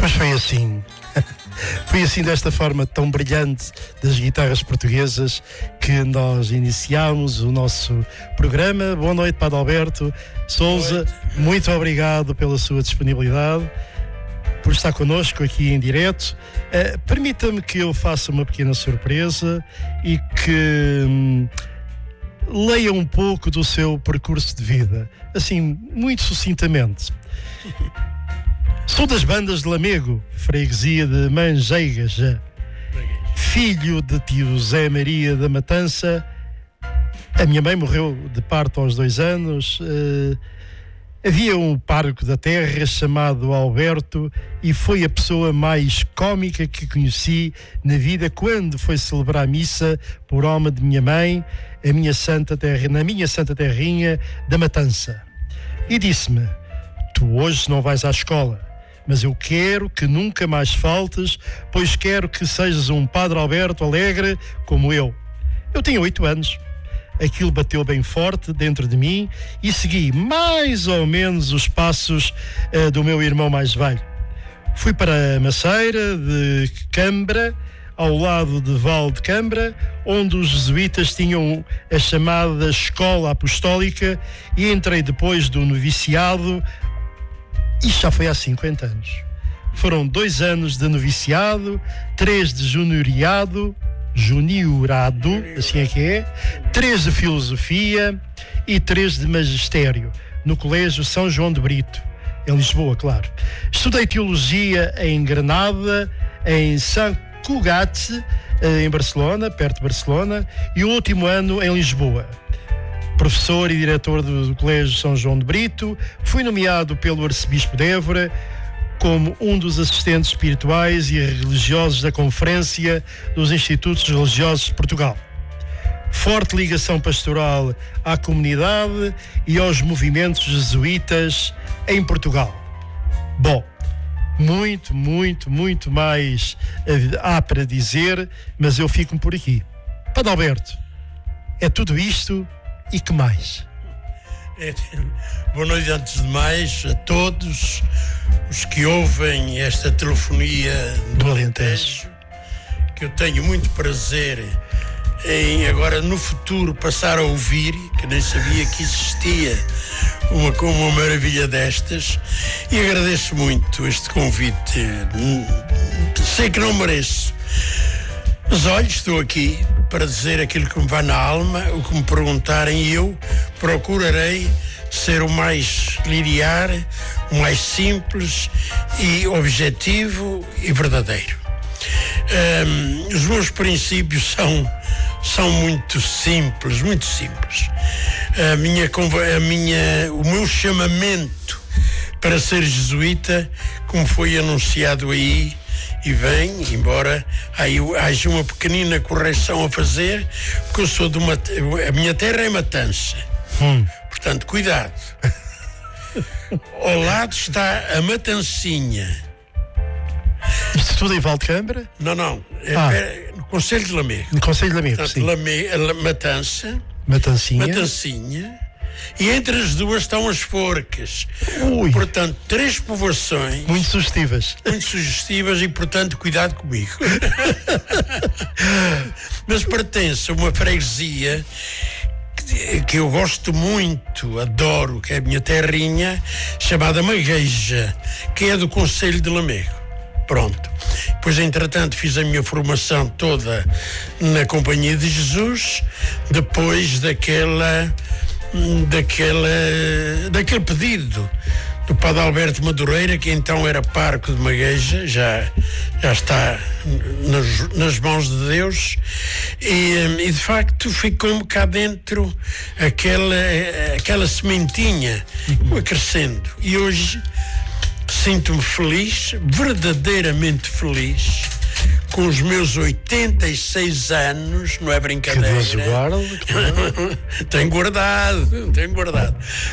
Pois foi assim. Foi assim, desta forma tão brilhante das guitarras portuguesas, que nós iniciámos o nosso programa. Boa noite, Padre Alberto Sousa. Muito obrigado pela sua disponibilidade, por estar connosco aqui em direto. Permita-me que eu faça uma pequena surpresa e que leia um pouco do seu percurso de vida, assim, muito sucintamente. Sou das bandas de Lamego, freguesia de Manjeigas, filho de tio Zé Maria da Matança. A minha mãe morreu de parto aos 2 anos. Havia um pároco da terra chamado Alberto e foi a pessoa mais cómica que conheci na vida quando foi celebrar a missa por alma de minha mãe, na minha santa terrinha da Matança. E disse-me: tu hoje não vais à escola, mas eu quero que nunca mais faltes, pois quero que sejas um Padre Alberto alegre como eu. Eu tinha 8 anos. Aquilo bateu bem forte dentro de mim e segui mais ou menos os passos do meu irmão mais velho. Fui para a Maceira de Cambra, ao lado de Val de Cambra, onde os jesuítas tinham a chamada Escola Apostólica, e entrei depois do noviciado. Isto já foi há 50 anos. Foram 2 anos de noviciado, 3 de juniorado, assim é que é, 3 de filosofia e 3 de magistério, no Colégio São João de Brito, em Lisboa, claro. Estudei teologia em Granada, em Sant Cugat, em Barcelona, perto de Barcelona, e o último ano em Lisboa. Professor e diretor do Colégio São João de Brito, fui nomeado pelo arcebispo de Évora como um dos assistentes espirituais e religiosos da Conferência dos Institutos Religiosos de Portugal. Forte ligação pastoral à comunidade e aos movimentos jesuítas em Portugal. Bom, muito mais há para dizer, mas eu fico por aqui. Padre Alberto, é tudo isto e que mais? Boa noite, antes de mais, a todos os que ouvem esta telefonia do Alentejo, que eu tenho muito prazer em agora no futuro passar a ouvir, que nem sabia que existia uma maravilha destas, e agradeço muito este convite. Sei que não mereço, mas olha, estou aqui para dizer aquilo que me vai na alma. O que me perguntarem, eu procurarei ser o mais linear, o mais simples e objetivo e verdadeiro. Os meus princípios são muito simples. O meu chamamento para ser jesuíta, como foi anunciado aí, e bem, embora haja uma pequenina correção a fazer, porque eu sou a minha terra é Matança. Portanto, cuidado. Ao lado está a Matancinha. Isto tudo em Val de Cambra? Não. No Conselho de Lamego. No Conselho de Lamego, portanto, sim. Matança. Matancinha. E entre as duas estão as Forcas. Ui. Portanto, 3 povoações. Muito sugestivas. E, portanto, cuidado comigo. Mas pertence a uma freguesia que eu gosto muito, adoro, que é a minha terrinha, chamada Magueja, que é do Conselho de Lamego. Pronto. Depois, entretanto, fiz a minha formação toda na Companhia de Jesus, depois daquele pedido do Padre Alberto Madureira, que então era pároco de Magueja, já está nas mãos de Deus, e de facto ficou-me cá dentro aquela sementinha crescendo, e hoje sinto-me feliz, verdadeiramente feliz, com os meus 86 anos, não é brincadeira. Que Deus guarde, claro. Tenho guardado.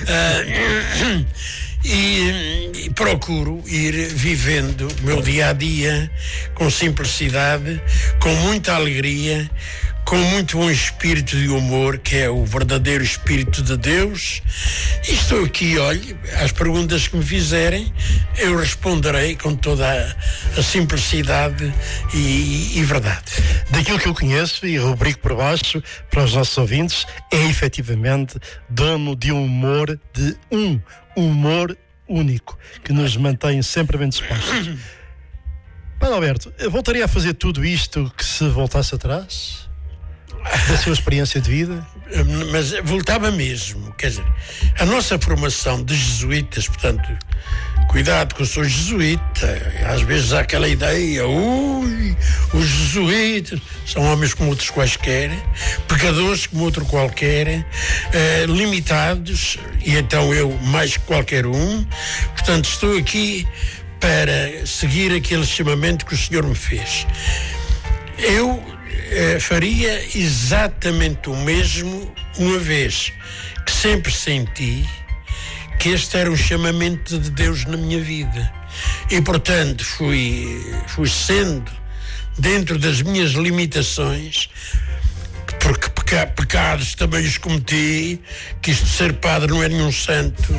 E procuro ir vivendo o meu dia a dia com simplicidade, com muita alegria, com muito bom espírito de humor, que é o verdadeiro Espírito de Deus, e estou aqui, olhe, às perguntas que me fizerem, eu responderei com toda a simplicidade e verdade. Daquilo que eu conheço, e rubrico por baixo para os nossos ouvintes, é efetivamente dono de um humor, de um humor único, que nos mantém sempre bem dispostos. Padre Alberto, voltaria a fazer tudo isto que se voltasse atrás? Da sua experiência de vida? Mas voltava mesmo, quer dizer, a nossa formação de jesuítas, portanto, cuidado que eu sou jesuíta, às vezes há aquela ideia, os jesuítas são homens como outros quaisquer, pecadores como outro qualquer, limitados, e então eu mais que qualquer um, portanto estou aqui para seguir aquele chamamento que o Senhor me fez. Eu faria exatamente o mesmo, uma vez que sempre senti que este era um chamamento de Deus na minha vida. E, portanto, fui sendo, dentro das minhas limitações, porque pecados também os cometi, que isto de ser padre não é nenhum santo.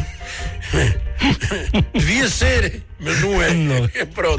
Devia ser, mas não é. Não. Pronto.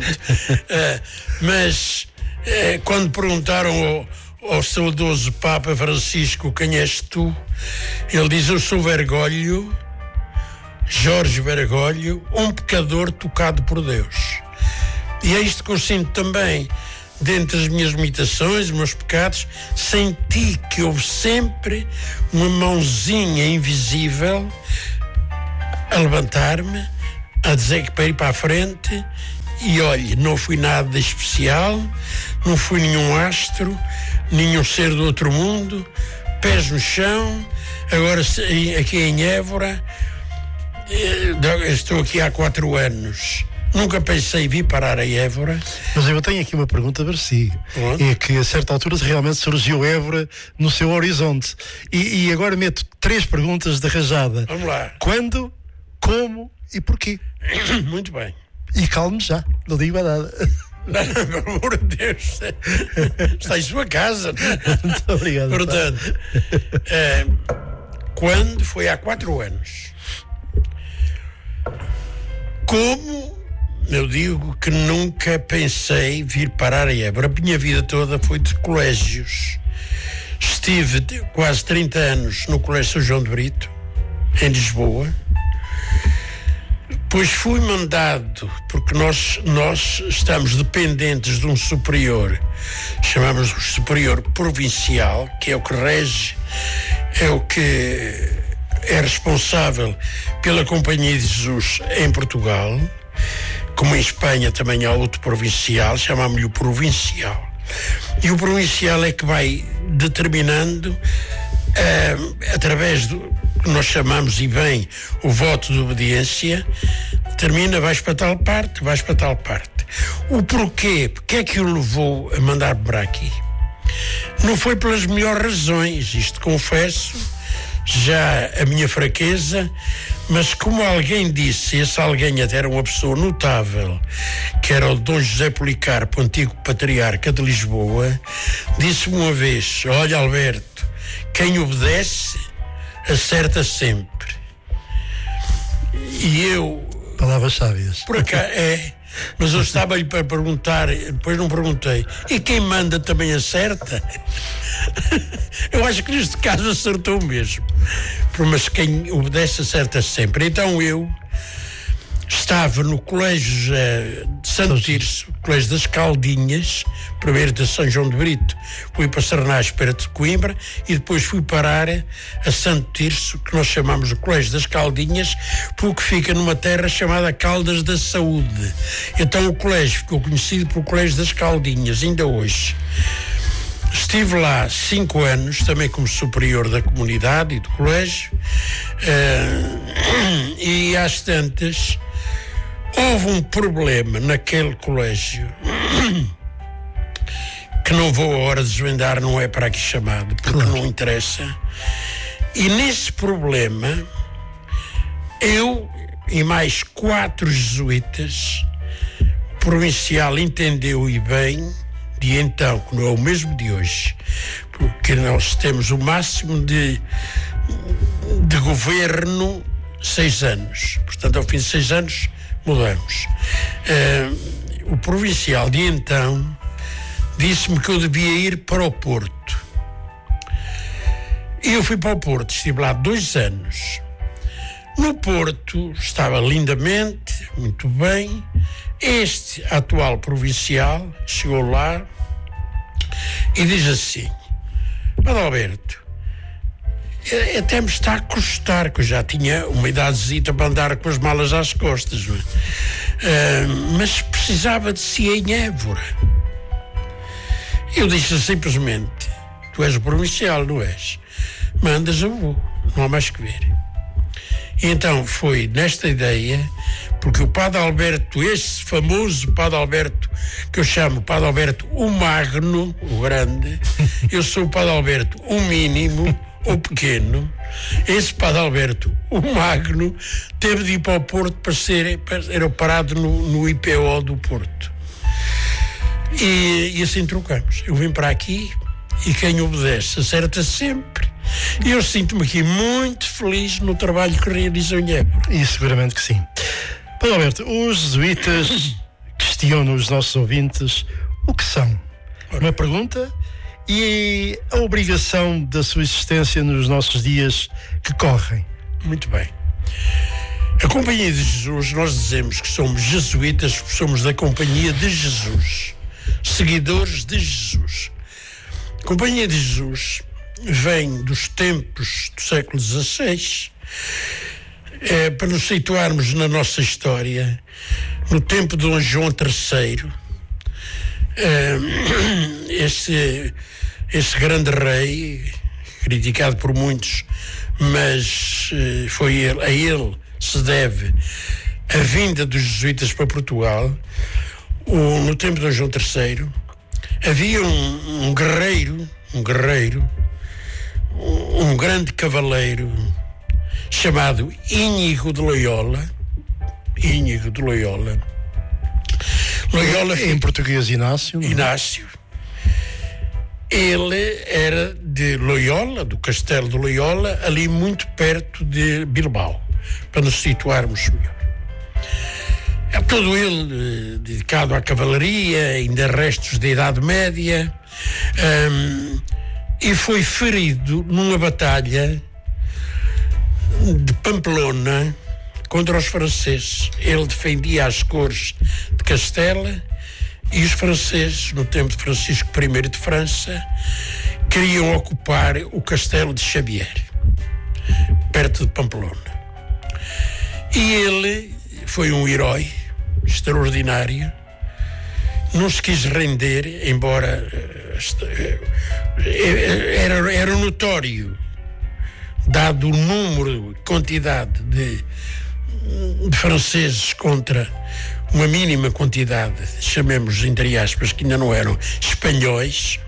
Mas quando perguntaram ao saudoso Papa Francisco quem és tu, ele diz: eu sou Bergoglio, Jorge Bergoglio, um pecador tocado por Deus. E é isto que eu sinto também. Dentro das minhas limitações, dos meus pecados, senti que houve sempre uma mãozinha invisível a levantar-me, a dizer que para ir para a frente. E olhe, não fui nada de especial, não fui nenhum astro, nenhum ser do outro mundo, pés no chão. Agora aqui em Évora, estou aqui há 4 anos. Nunca pensei vir parar a Évora. Mas eu tenho aqui uma pergunta para si. É que a certa altura realmente surgiu Évora no seu horizonte. E agora meto 3 perguntas de rajada. Vamos lá. Quando, como e porquê? Muito bem. E calme já, não digo nada. Não, pelo amor de Deus, está em sua casa. Muito obrigado. Portanto, quando foi há 4 anos. Como eu digo que nunca pensei vir parar a Évora. A minha vida toda foi de colégios. Estive quase 30 anos no Colégio São João de Brito, em Lisboa. Pois fui mandado, porque nós estamos dependentes de um superior, chamamos o superior provincial, que é o que rege, é o que é responsável pela Companhia de Jesus em Portugal. Como em Espanha também há outro provincial, chamamos-lhe o provincial. E o provincial é que vai determinando, através do que nós chamamos, e bem, o voto de obediência, determina, vais para tal parte, vais para tal parte. O porquê? Porque é que o levou a mandar para aqui? Não foi pelas melhores razões, isto confesso, já a minha fraqueza, mas como alguém disse, esse alguém até era uma pessoa notável, que era o Dom José Policarpo, antigo patriarca de Lisboa, disse-me uma vez: olha, Alberto, quem obedece acerta sempre. E eu... Palavras sábias. Por acaso, mas eu estava-lhe para perguntar, depois não perguntei, e quem manda também acerta? Eu acho que neste caso acertou mesmo, mas quem obedece acerta sempre. Então eu estava no colégio de Santo Tirso, colégio das Caldinhas, primeiro de São João de Brito, fui para Sarnás, perto de Coimbra, e depois fui parar a Santo Tirso, que nós chamamos de colégio das Caldinhas, porque fica numa terra chamada Caldas da Saúde. Então o colégio ficou conhecido por colégio das Caldinhas, ainda hoje. Estive lá 5 anos, também como superior da comunidade e do colégio, e às tantas houve um problema naquele colégio que não vou agora desvendar, não é para aqui chamado, porque não interessa. E nesse problema, eu e mais 4 jesuítas, o provincial entendeu e bem, de então, que não é o mesmo de hoje, porque nós temos o máximo de governo 6 anos. Portanto, ao fim de 6 anos, mudamos. O provincial de então disse-me que eu devia ir para o Porto. E eu fui para o Porto, estive lá 2 anos. No Porto estava lindamente, muito bem. Este atual provincial chegou lá e diz assim: Padre Alberto, até me está a custar, que eu já tinha uma idadezita para andar com as malas às costas, mas precisava de si em Évora. Eu disse simplesmente: tu és o provincial, não és? Mandas, eu vou, não há mais que ver. E então foi nesta ideia, porque o Padre Alberto, esse famoso Padre Alberto, que eu chamo Padre Alberto o Magno, o grande, eu sou o Padre Alberto o mínimo, o pequeno. Esse Padre Alberto o Magno teve de ir para o Porto para ser parado no IPO do Porto. E assim trocamos. Eu vim para aqui e quem obedece acerta sempre. E eu sinto-me aqui muito feliz no trabalho que realizo em Évora. E seguramente que sim. Padre Alberto, os jesuítas questionam os nossos ouvintes o que são. Uma pergunta e a obrigação da sua existência nos nossos dias que correm. Muito bem. A Companhia de Jesus, nós dizemos que somos jesuítas, somos da Companhia de Jesus, seguidores de Jesus. A Companhia de Jesus vem dos tempos do século XVI, para nos situarmos na nossa história, no tempo de Dom João III, esse grande rei, criticado por muitos, mas foi a ele se deve a vinda dos jesuítas para Portugal. No tempo de Dom João III, havia um guerreiro, um grande cavaleiro chamado Íñigo de Loyola. Loyola em português Inácio. Inácio. Ele era de Loyola, do castelo de Loyola, ali muito perto de Bilbao, para nos situarmos melhor. É todo ele dedicado à cavalaria, ainda restos da Idade Média, e foi ferido numa batalha de Pamplona contra os franceses. Ele defendia as cores de Castela e os franceses, no tempo de Francisco I de França, queriam ocupar o castelo de Xavier, perto de Pamplona. E ele foi um herói extraordinário, não se quis render, embora era notório, dado o número, quantidade de franceses contra uma mínima quantidade, chamemos entre aspas, que ainda não eram espanhóis.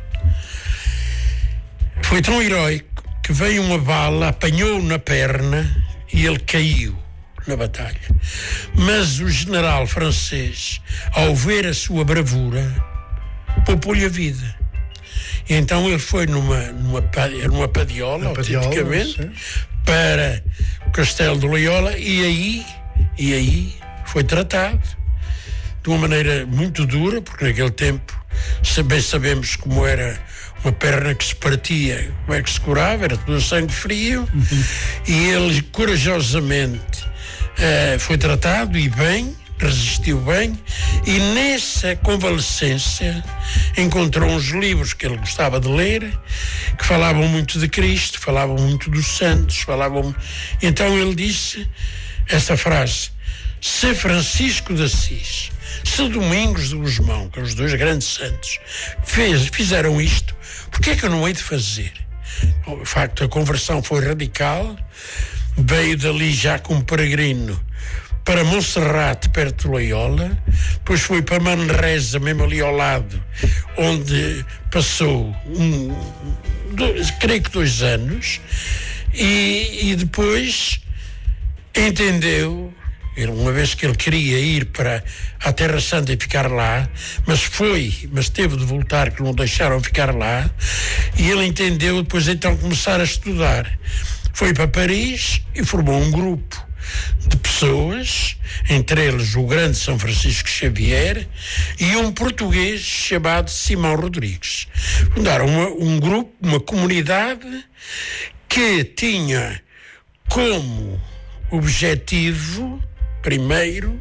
Foi tão heróico que veio uma bala, apanhou-o na perna e ele caiu na batalha. Mas o general francês, ao ver a sua bravura, poupou-lhe a vida. E então ele foi numa padiola, autenticamente, para o castelo de Loyola, e aí foi tratado de uma maneira muito dura, porque naquele tempo bem sabemos como era uma perna que se partia, como é que se curava, era tudo sangue frio, e ele corajosamente foi tratado e bem, resistiu bem, e nessa convalescência encontrou uns livros que ele gostava de ler, que falavam muito de Cristo, falavam muito dos santos, então ele disse essa frase: se Francisco de Assis, se Domingos de Gusmão, que são os 2 grandes santos, fizeram isto, porque é que eu não hei de fazer? O facto, a conversão foi radical, veio dali já como peregrino para Monserrate, perto de Loyola, depois foi para Manresa, mesmo ali ao lado, onde passou creio que 2 anos, e depois entendeu, uma vez que ele queria ir para a Terra Santa e ficar lá, mas teve de voltar, que não deixaram ficar lá, e ele entendeu depois então começar a estudar. Foi para Paris e formou um grupo de pessoas, entre eles o grande São Francisco Xavier e um português chamado Simão Rodrigues. Fundaram um grupo, uma comunidade que tinha como objetivo, primeiro,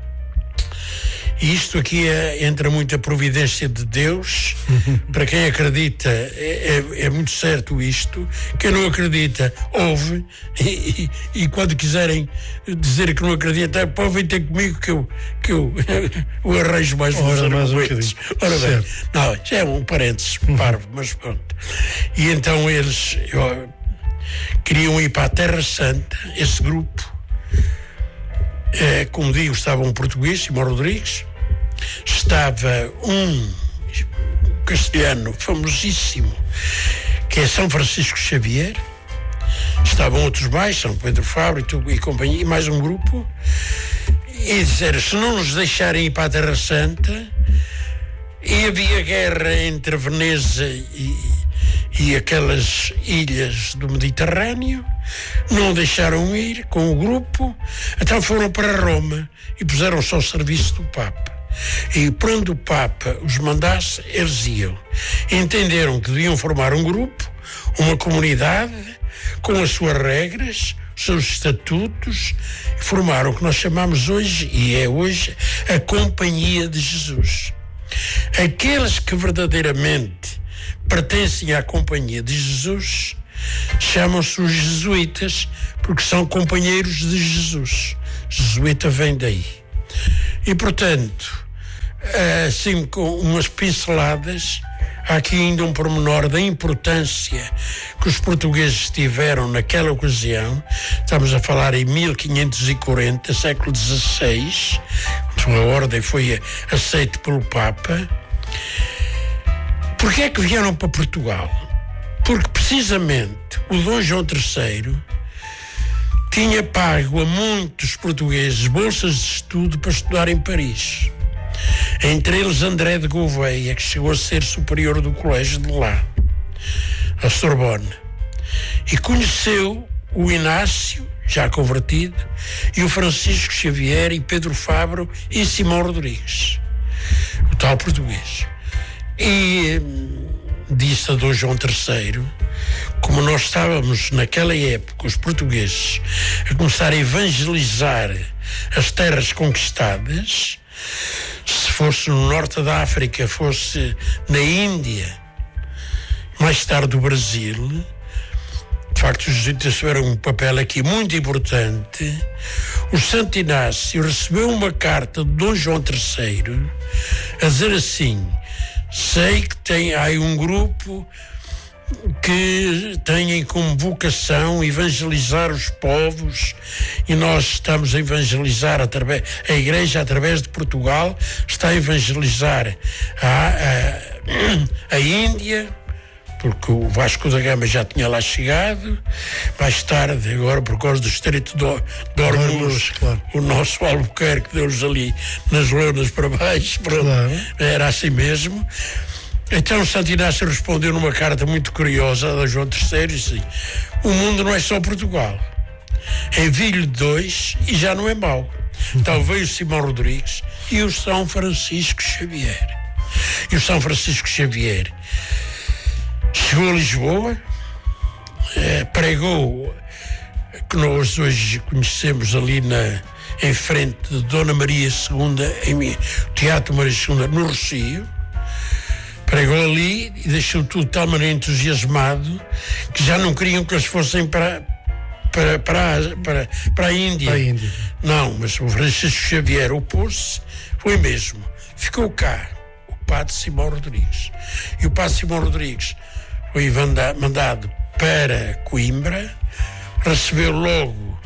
e isto aqui entra muito a providência de Deus. Para quem acredita, é muito certo isto. Quem não acredita, ouve, e quando quiserem dizer que não acredita, podem ter comigo que eu arranjo mais uns argumentos. Ora bem, não, já é um parênteses parvo, mas pronto. E então eles queriam ir para a Terra Santa, esse grupo. Como digo, estava um português, Simão Rodrigues, estava um castelhano famosíssimo, que é São Francisco Xavier, estavam outros mais, São Pedro Fabro e companhia, e mais um grupo, e disseram, se não nos deixarem ir para a Terra Santa, e havia guerra entre Veneza e aquelas ilhas do Mediterrâneo, não deixaram ir com o grupo, então foram para Roma e puseram-se ao serviço do Papa. E por onde o Papa os mandasse, eles iam. Entenderam que deviam formar um grupo, uma comunidade, com as suas regras, os seus estatutos, e formaram o que nós chamamos hoje, e é hoje, a Companhia de Jesus. Aqueles que verdadeiramente pertencem à Companhia de Jesus chamam-se os jesuítas, porque são companheiros de Jesus. Jesuíta vem daí. E, portanto, assim com umas pinceladas, há aqui ainda um pormenor da importância que os portugueses tiveram naquela ocasião. Estamos a falar em 1540, século XVI, quando a ordem foi aceita pelo Papa. Porquê é que vieram para Portugal? Porque precisamente o Dom João III tinha pago a muitos portugueses bolsas de estudo para estudar em Paris. Entre eles André de Gouveia, que chegou a ser superior do colégio de lá, a Sorbonne. E conheceu o Inácio, já convertido, e o Francisco Xavier, e Pedro Fabro e Simão Rodrigues, o tal português. E disse a Dom João III, como nós estávamos naquela época, os portugueses, a começar a evangelizar as terras conquistadas, se fosse no norte da África, fosse na Índia, mais tarde o Brasil, de facto os jesuítas tiveram um papel aqui muito importante. O Santo Inácio recebeu uma carta de Dom João III a dizer assim: sei que há um grupo que tem como vocação evangelizar os povos, e nós estamos a evangelizar a Igreja, através de Portugal, está a evangelizar a Índia, porque o Vasco da Gama já tinha lá chegado. Mais tarde, agora por causa do Estreito de Hormuz, claro, o nosso Albuquerque deu-nos ali nas lonas para baixo, claro. Era assim mesmo. Então Santo Inácio respondeu numa carta muito curiosa a João III, e disse: o mundo não é só Portugal, envio-lhe dois e já não é mau. Então veio o Simão Rodrigues e o São Francisco Xavier. E o São Francisco Xavier chegou a Lisboa, pregou, que nós hoje conhecemos ali em frente de Dona Maria II, em Teatro Maria II, no Rocio. Pregou ali e deixou tudo de tal maneira entusiasmado que já não queriam que eles fossem para a Índia. Não, mas o Francisco Xavier opôs-se, foi mesmo. Ficou cá o padre Simão Rodrigues. E o padre Simão Rodrigues foi mandado para Coimbra, recebeu logo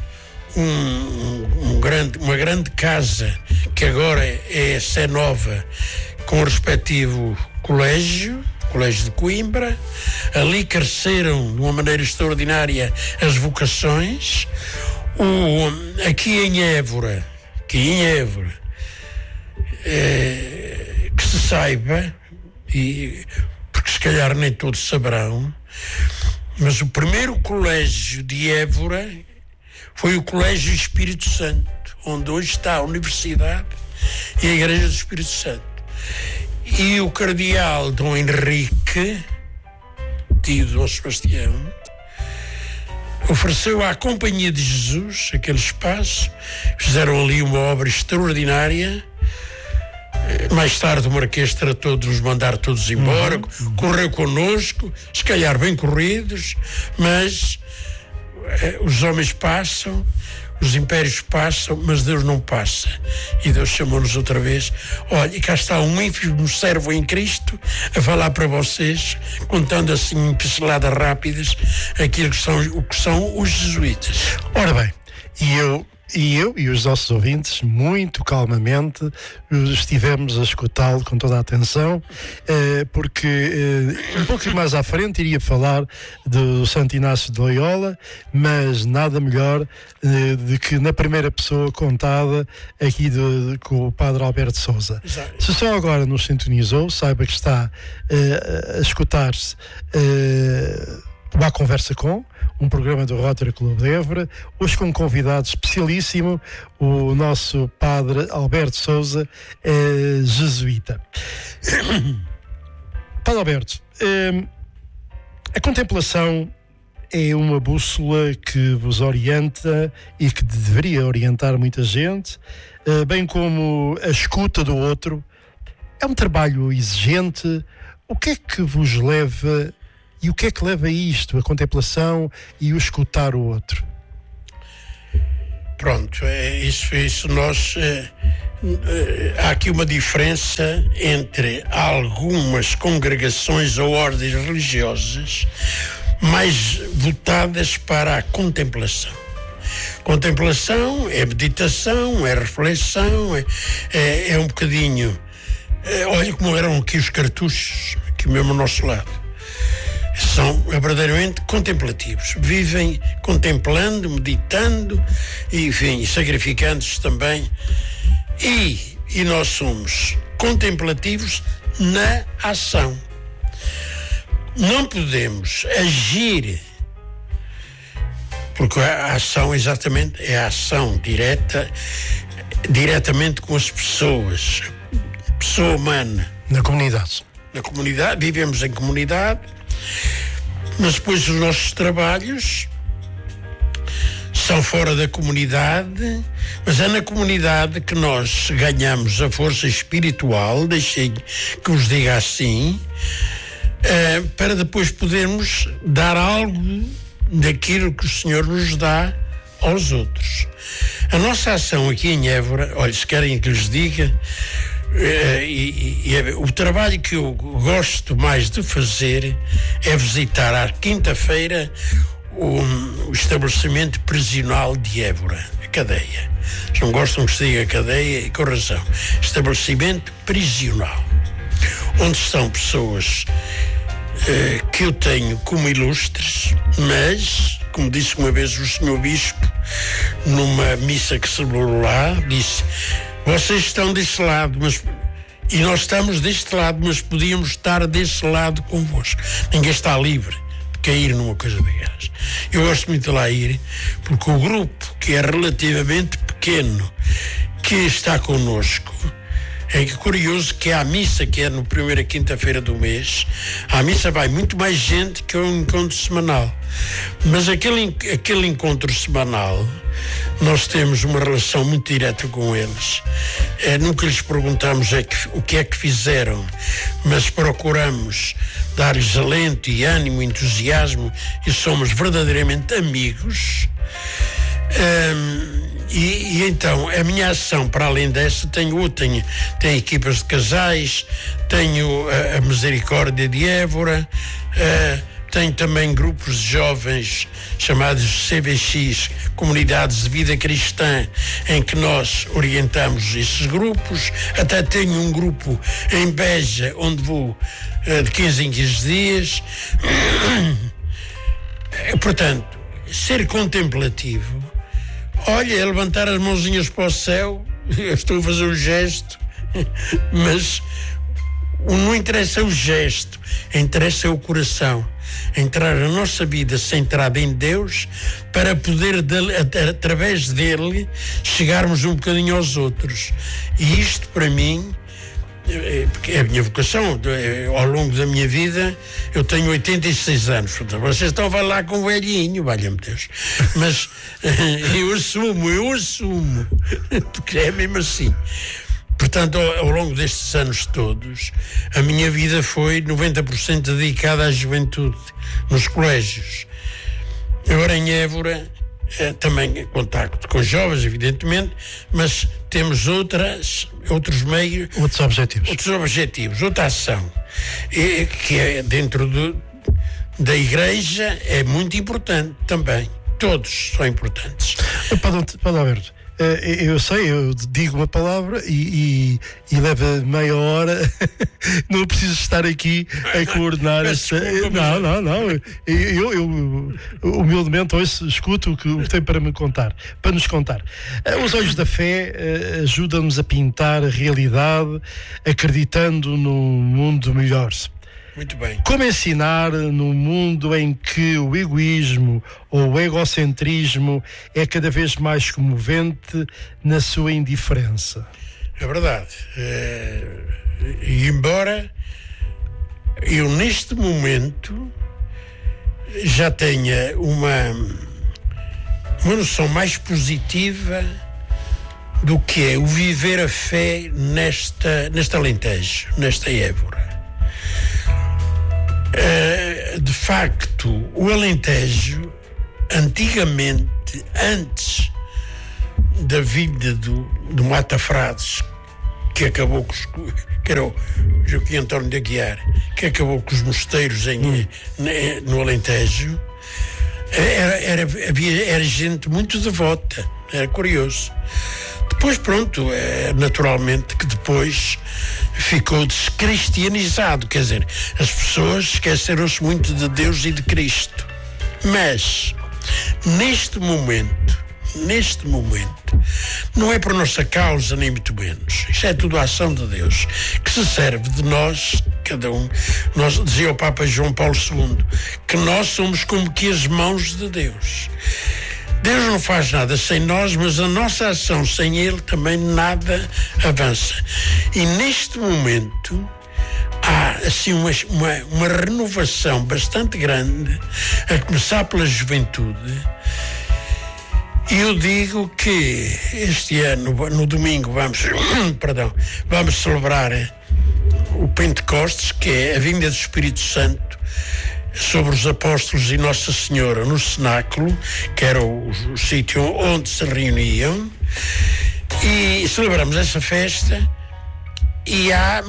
uma grande casa, que agora é a Sé Nova, com o respectivo colégio de Coimbra. Ali cresceram de uma maneira extraordinária as vocações. Aqui em Évora, que em Évora, que se saiba, porque se calhar nem todos saberão, mas o primeiro colégio de Évora foi o Colégio Espírito Santo, onde hoje está a Universidade e a Igreja do Espírito Santo. E o cardeal Dom Henrique, tio de Dom Sebastião, ofereceu à Companhia de Jesus aquele espaço, fizeram ali uma obra extraordinária. Mais tarde o Marquês tratou de nos mandar todos embora, correu connosco, se calhar bem corridos, mas os homens passam, os impérios passam, mas Deus não passa. E Deus chamou-nos outra vez. Olha, e cá está um ínfimo servo em Cristo a falar para vocês, contando assim em pinceladas rápidas aquilo que são os jesuítas. Ora bem, eu e os nossos ouvintes, muito calmamente, estivemos a escutá-lo com toda a atenção, porque um pouco mais à frente iria falar do Santo Inácio de Loyola, mas nada melhor de que na primeira pessoa contada aqui com o Padre Alberto Sousa. Exato. Se só agora nos sintonizou, saiba que está a escutar-se o À Conversa Com, um programa do Rotary Club de Évora, hoje com um convidado especialíssimo, o nosso Padre Alberto Sousa, jesuíta. Padre Alberto, a contemplação é uma bússola que vos orienta e que deveria orientar muita gente, bem como a escuta do outro. É um trabalho exigente. O que é que vos leva e o que é que leva a isto, a contemplação e o escutar o outro? Pronto, isso nós... há aqui uma diferença entre algumas congregações ou ordens religiosas mais votadas para a contemplação. Contemplação é meditação, é reflexão, é um bocadinho... olha como eram aqui os cartuchos, aqui mesmo ao nosso lado. São verdadeiramente contemplativos, vivem contemplando, meditando, enfim, sacrificando-se também. E nós somos contemplativos na ação. Não podemos agir, porque a ação exatamente é a ação diretamente com as pessoas, a pessoa humana. Na comunidade. Na comunidade, vivemos em comunidade, mas depois os nossos trabalhos são fora da comunidade, mas é na comunidade que nós ganhamos a força espiritual, deixei que vos diga assim, para depois podermos dar algo daquilo que o Senhor nos dá aos outros. A nossa ação aqui em Évora, olha, se querem que lhes diga, o trabalho que eu gosto mais de fazer é visitar à quinta-feira o estabelecimento prisional de Évora, a cadeia. Se não gostam que se diga cadeia, com razão. Estabelecimento prisional, onde estão pessoas que eu tenho como ilustres, mas, como disse uma vez o Senhor Bispo, numa missa que se celebrou lá, disse: vocês estão deste lado, e nós estamos deste lado, mas podíamos estar deste lado convosco. Ninguém está livre de cair numa coisa daquelas. Eu gosto muito de lá ir, porque o grupo, que é relativamente pequeno, que está connosco, é curioso que à missa, que é na primeira quinta-feira do mês, à missa vai muito mais gente que ao encontro semanal. Mas aquele encontro semanal, nós temos uma relação muito direta com eles. Nunca lhes perguntamos o que é que fizeram, mas procuramos dar-lhes alento e ânimo, entusiasmo, e somos verdadeiramente amigos. E então a minha ação, para além dessa, tenho equipas de casais, tenho a Misericórdia de Évora, tenho também grupos de jovens chamados CVX, Comunidades de Vida Cristã, em que nós orientamos esses grupos. Até tenho um grupo em Beja, onde vou de 15 em 15 dias. Portanto, ser contemplativo, olha, é levantar as mãozinhas para o céu eu estou a fazer um gesto, mas não interessa o gesto, interessa o coração. Entrar na nossa vida centrada em Deus, para poder, através dele, chegarmos um bocadinho aos outros. E isto, para mim, porque é a minha vocação. Ao longo da minha vida, eu tenho 86 anos. Vocês estão a falar com um velhinho, valha-me Deus. Mas eu assumo, porque é mesmo assim. Portanto, ao longo destes anos todos, a minha vida foi 90% dedicada à juventude, nos colégios. Agora em Évora, também contacto com jovens, evidentemente, mas temos outros meios... Outros objetivos, outra ação, que é dentro da Igreja, é muito importante também. Todos são importantes. Padre Alberto, eu sei, eu digo uma palavra e leva meia hora. Não preciso estar aqui a coordenar esta. Não. Eu humildemente escuto o que tem para nos contar. Os olhos da fé ajudam-nos a pintar a realidade, acreditando num mundo melhor. Muito bem. Como ensinar num mundo em que o egoísmo ou o egocentrismo é cada vez mais comovente na sua indiferença? É verdade. E embora eu neste momento já tenha uma noção mais positiva do que é o viver a fé neste Alentejo, nesta Évora. De facto, o Alentejo, antigamente, antes da vinda do Mata Frades, que acabou que era o Joaquim António de Aguiar, que acabou com os mosteiros no Alentejo, era gente muito devota, era curioso. Depois, pronto, naturalmente que depois ficou descristianizado, quer dizer, as pessoas esqueceram-se muito de Deus e de Cristo. Mas, neste momento, não é por nossa causa, nem muito menos. Isto é tudo a ação de Deus, que se serve de nós, cada um. Dizia o Papa João Paulo II, que nós somos como que as mãos de Deus. Deus não faz nada sem nós, mas a nossa ação sem Ele também nada avança. E neste momento há assim uma renovação bastante grande, a começar pela juventude. E eu digo que este ano, no domingo, vamos celebrar o Pentecostes, que é a vinda do Espírito Santo sobre os apóstolos e Nossa Senhora no cenáculo, que era o sítio onde se reuniam, e celebramos essa festa. E há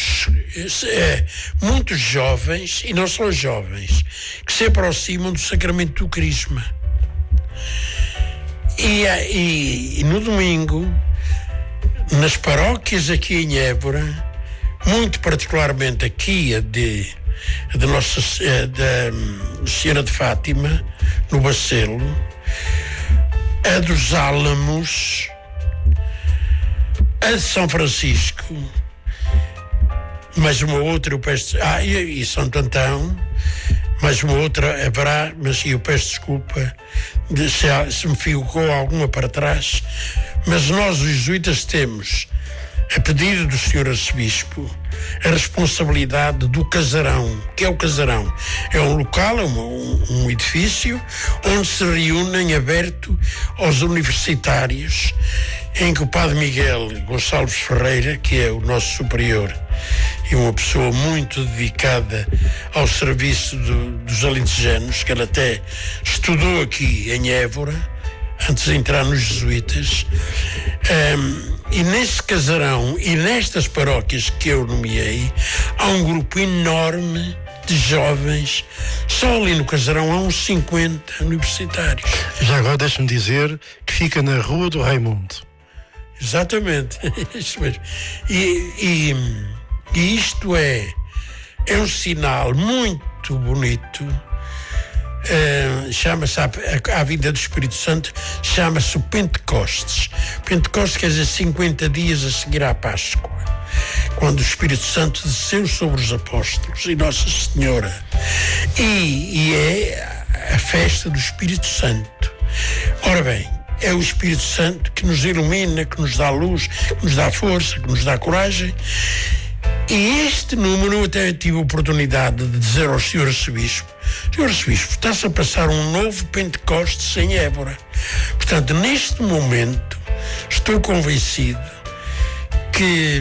muitos jovens, e não só jovens, que se aproximam do sacramento do Crisma. E no domingo, nas paróquias aqui em Évora, muito particularmente aqui a da Senhora de Fátima, no Bacelo, a dos Álamos, a de São Francisco, mais uma outra, eu peço, e Santo Antão, mais uma outra haverá, mas eu peço desculpa se me ficou alguma para trás, mas nós, os jesuítas, temos, a pedido do Sr. Arcebispo, a responsabilidade do casarão. Que é o casarão? É um local, um edifício, onde se reúnem, aberto aos universitários, em que o Padre Miguel Gonçalves Ferreira, que é o nosso superior e uma pessoa muito dedicada ao serviço dos alentejanos, que ele até estudou aqui em Évora, antes de entrar nos jesuítas, e nesse casarão e nestas paróquias que eu nomeei, há um grupo enorme de jovens. Só ali no casarão há uns 50 universitários. Já agora deixa-me dizer que fica na Rua do Raimundo. Exatamente, isso mesmo. E isto é um sinal muito bonito chama-se a vida do Espírito Santo, chama-se o Pentecostes. Pentecostes quer dizer 50 dias a seguir à Páscoa, quando o Espírito Santo desceu sobre os apóstolos e Nossa Senhora, e é a festa do Espírito Santo. Ora bem, é o Espírito Santo que nos ilumina, que nos dá luz, que nos dá força, que nos dá coragem. E este número eu até tive a oportunidade de dizer ao Sr. Arcebispo: Sr. Arcebispo, está-se a passar um novo Pentecostes em Évora. Portanto, neste momento, estou convencido que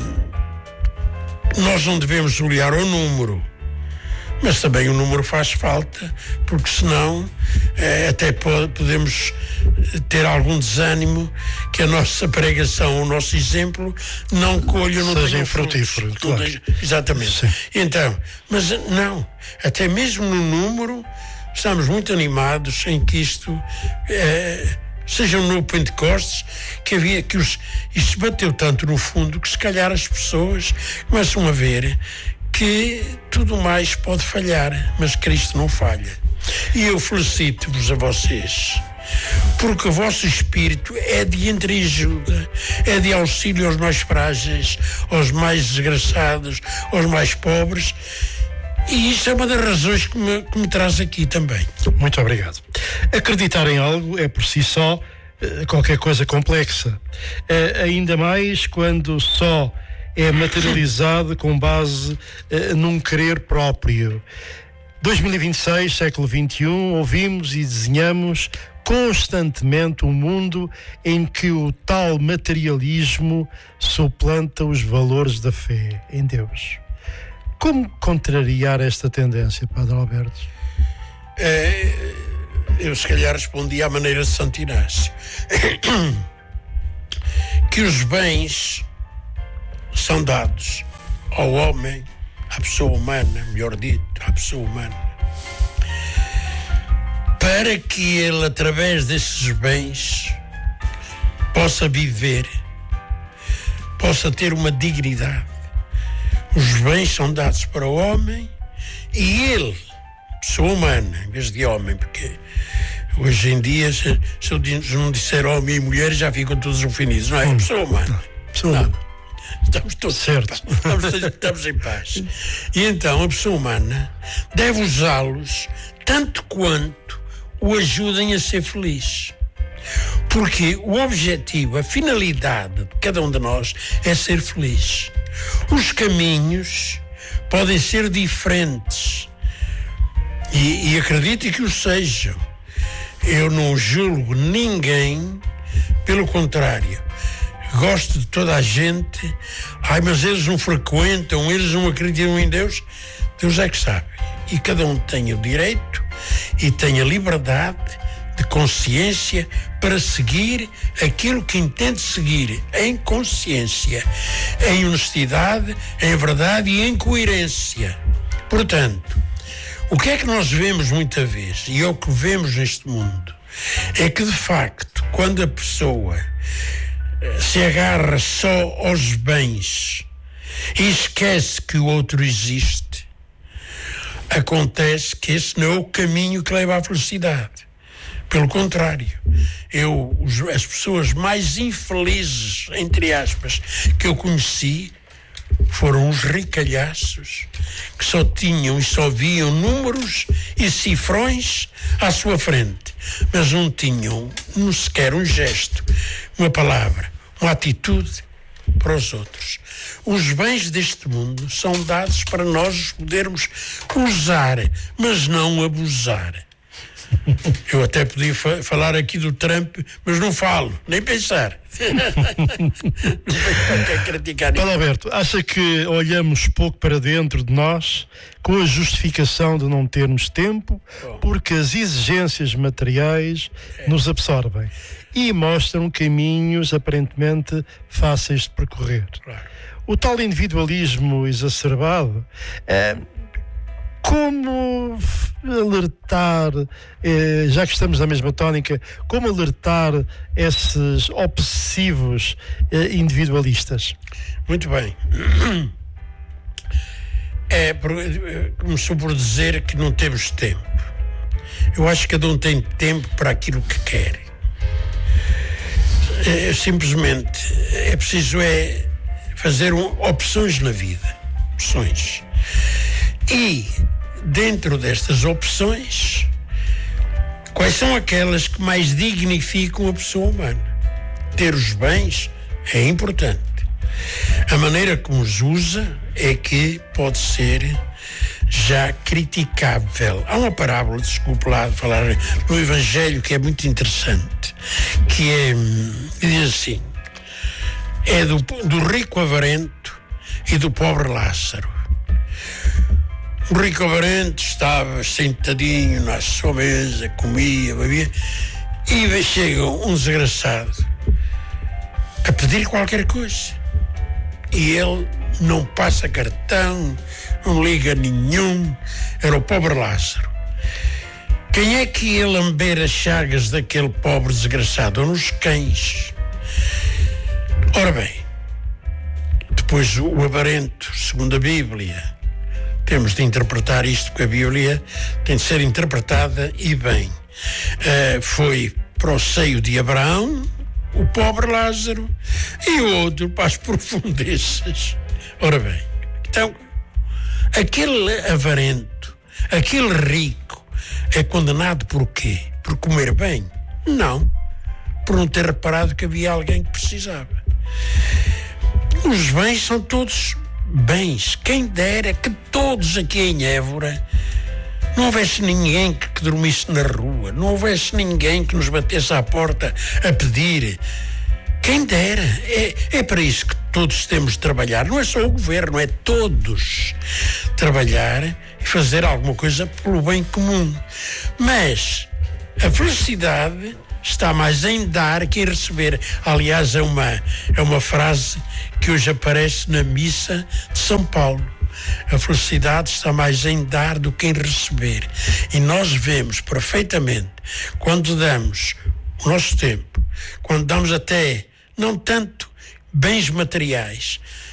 nós não devemos olhar ao número, mas também o número faz falta, porque senão até podemos ter algum desânimo, que a nossa pregação, o nosso exemplo não colha, não seja tenha infrutífero, claro. Exatamente. Sim. Então, mas não, até mesmo no número estamos muito animados em que isto seja um novo Pentecostes, que isto bateu tanto no fundo que se calhar as pessoas começam a ver que tudo mais pode falhar, mas Cristo não falha. E eu felicito-vos a vocês, porque o vosso espírito é de entreajuda, é de auxílio aos mais frágeis, aos mais desgraçados, aos mais pobres. E isso é uma das razões que me traz aqui também. Muito obrigado. Acreditar em algo é por si só qualquer coisa complexa. Ainda mais quando só é materializado com base num querer próprio. 2026, século XXI, ouvimos e desenhamos constantemente um mundo em que o tal materialismo suplanta os valores da fé em Deus. Como contrariar esta tendência, Padre Alberto? Eu se calhar respondi à maneira de Santo Inácio. Que os bens são dados ao homem, à pessoa humana, melhor dito, à pessoa humana, para que ele, através desses bens, possa viver, possa ter uma dignidade. Os bens são dados para o homem e ele, pessoa humana, em vez de homem, porque hoje em dia, se eu não disser homem e mulher, já ficam todos ofendidos, não é? Pessoa humana. Pessoa humana. Estamos todos certo. Estamos em paz. E então a pessoa humana deve usá-los tanto quanto o ajudem a ser feliz. Porque o objetivo, a finalidade de cada um de nós é ser feliz. Os caminhos podem ser diferentes e acredite que o sejam. Eu não julgo ninguém, pelo contrário. Gosto de toda a gente. Mas eles não frequentam, eles não acreditam em Deus. Deus é que sabe. E cada um tem o direito e tem a liberdade de consciência para seguir aquilo que entende seguir, em consciência, em honestidade, em verdade e em coerência. Portanto, o que é que nós vemos muita vez, e é o que vemos neste mundo, é que de facto, quando a pessoa se agarra só aos bens e esquece que o outro existe, acontece que esse não é o caminho que leva à felicidade. Pelo contrário, as pessoas mais infelizes, entre aspas, que eu conheci foram os ricalhaços que só tinham e só viam números e cifrões à sua frente, mas não tinham sequer um gesto, uma palavra, uma atitude para os outros. Os bens deste mundo são dados para nós os podermos usar, mas não abusar. Eu até podia falar aqui do Trump, mas não falo, nem pensar. Paulo Alberto, acha que olhamos pouco para dentro de nós com a justificação de não termos tempo, porque as exigências materiais nos absorvem e mostram caminhos aparentemente fáceis de percorrer? Claro. O tal individualismo exacerbado como alertar, já que estamos na mesma tónica, como alertar esses obsessivos individualistas? Muito bem. Começou por dizer que não temos tempo. Eu acho que cada um tem tempo para aquilo que quer. Simplesmente é preciso fazer opções na vida. Opções. E dentro destas opções, quais são aquelas que mais dignificam a pessoa humana? Ter os bens é importante. A maneira como os usa é que pode ser já criticável. Há uma parábola, desculpe lá de falar no Evangelho, que é muito interessante, que diz assim, é do rico avarento e do pobre Lázaro. O rico avarento estava sentadinho na sua mesa, comia, bebia, e chega um desgraçado a pedir qualquer coisa. E ele não passa cartão, não liga nenhum. Era o pobre Lázaro. Quem é que ia lamber as chagas daquele pobre desgraçado? Ou nos cães. Ora bem, depois o avarento, segundo a Bíblia, temos de interpretar isto, porque a Bíblia tem de ser interpretada e bem. Foi para o seio de Abraão, o pobre Lázaro, e o outro para as profundezas. Ora bem, então, aquele avarento, aquele rico, é condenado por quê? Por comer bem? Não, por não ter reparado que havia alguém que precisava. Os bens são todos bens. Quem dera que todos aqui em Évora não houvesse ninguém que dormisse na rua, não houvesse ninguém que nos batesse à porta a pedir. Quem dera. É para isso que todos temos de trabalhar. Não é só o governo, é todos trabalhar e fazer alguma coisa pelo bem comum. Mas a felicidade está mais em dar que em receber. Aliás, é uma frase que hoje aparece na missa de São Paulo. A felicidade está mais em dar do que em receber. E nós vemos perfeitamente, quando damos o nosso tempo, quando damos até, não tanto bens materiais,